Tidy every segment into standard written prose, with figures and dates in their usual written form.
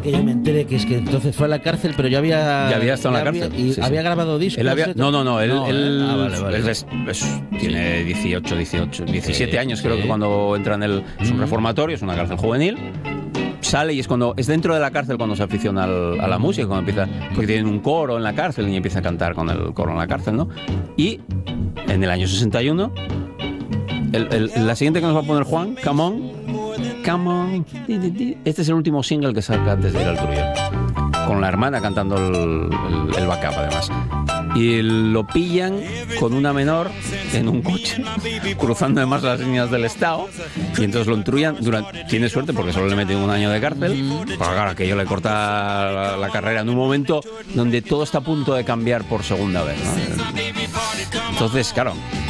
que yo me enteré, que es que entonces fue a la cárcel, pero yo había... Ya había estado en la cárcel. Y sí, había sí. grabado discos. Él había, no, él vale. tiene 17 años, creo Sí. que cuando entra en es un reformatorio, es una cárcel juvenil. Sale y es dentro de la cárcel cuando se aficiona a la música, cuando empieza, porque tienen un coro en la cárcel y empieza a cantar con el coro en la cárcel, ¿no? Y en el año 61, la siguiente que nos va a poner Juan, Come On, este es el último single que saca antes de ir al Trujillo, con la hermana cantando el backup además. Y lo pillan con una menor en un coche, cruzando además las líneas del Estado, y entonces lo entrullan. Tiene suerte porque solo le meten un año de cárcel, porque claro, aquello le corta la carrera en un momento donde todo está a punto de cambiar por segunda vez, ¿no? Entonces, claro,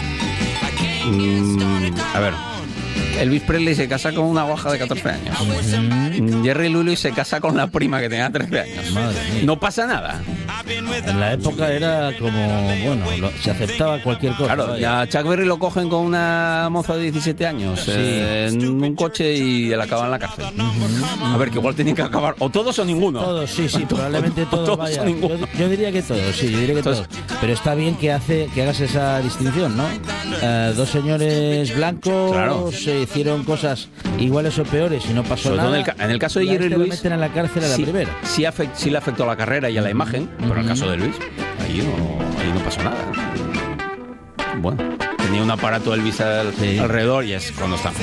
a ver, Elvis Presley se casa con una guaja de 14 años. Jerry Lee Lewis se casa con la prima que tenía 13 años. Madre mía. No pasa nada. En la época era como, bueno, se aceptaba cualquier cosa. Claro, vaya. ya a Chuck Berry lo cogen con una moza de 17 años Sí. en un coche y él acaba en la cárcel. A ver, que igual tienen que acabar o todos o ninguno. Todos, sí, probablemente todos, todos vaya. o ninguno. Yo diría que todos, sí, yo diría que Entonces- todos. Pero está bien que hagas esa distinción, ¿no? Dos señores blancos Claro. se hicieron cosas iguales o peores y no pasó Sobre todo nada. en el caso de Y a Jerry este lo Lewis, meten en la cárcel a la primera. sí le afectó a la carrera y a la imagen, pero en el caso de Elvis, ahí no pasó nada. Bueno, tenía un aparato Elvis alrededor y es cuando está